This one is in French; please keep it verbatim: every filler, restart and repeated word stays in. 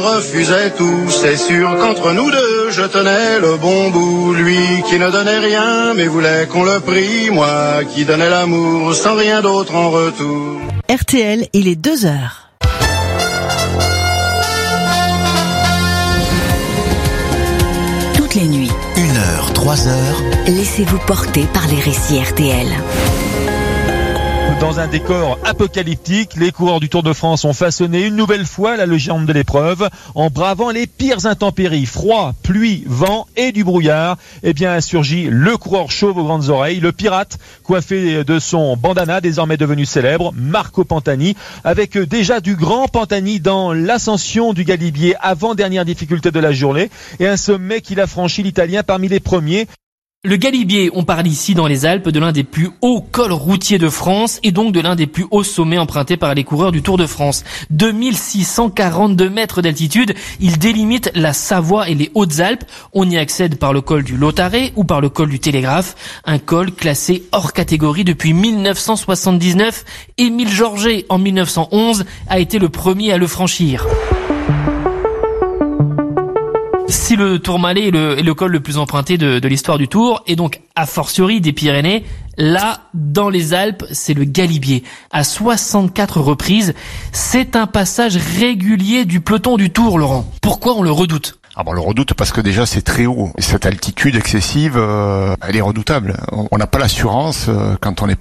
Refusait tout, c'est sûr qu'entre nous deux, je tenais le bon bout. Lui qui ne donnait rien, mais voulait qu'on le prît. Moi qui donnais l'amour, sans rien d'autre en retour. R T L, il est deux heures. Toutes les nuits, Une heure, trois heures. laissez-vous porter par les récits R T L. Dans un décor apocalyptique, les coureurs du Tour de France ont façonné une nouvelle fois la légende de l'épreuve en bravant les pires intempéries, froid, pluie, vent et du brouillard. Eh bien, a surgi le coureur chauve aux grandes oreilles, le pirate coiffé de son bandana désormais devenu célèbre, Marco Pantani, avec déjà du grand Pantani dans l'ascension du Galibier, avant-dernière difficulté de la journée, et un sommet qu'il a franchi l'Italien parmi les premiers. Le Galibier, on parle ici dans les Alpes de l'un des plus hauts cols routiers de France et donc de l'un des plus hauts sommets empruntés par les coureurs du Tour de France. deux mille six cent quarante-deux mètres d'altitude, il délimite la Savoie et les Hautes-Alpes. On y accède par le col du Lautaret ou par le col du Télégraphe, un col classé hors catégorie depuis mille neuf cent soixante-dix-neuf. Émile Georget, en mille neuf cent onze, a été le premier à le franchir. Si le Tourmalet est le, est le col le plus emprunté de, de l'histoire du Tour, et donc a fortiori des Pyrénées, là, dans les Alpes, c'est le Galibier. À soixante-quatre reprises, c'est un passage régulier du peloton du Tour, Laurent. Pourquoi on le redoute ? Ah bon, on le redoute parce que déjà c'est très haut. Et cette altitude excessive, euh, elle est redoutable. On n'a pas l'assurance euh, quand on est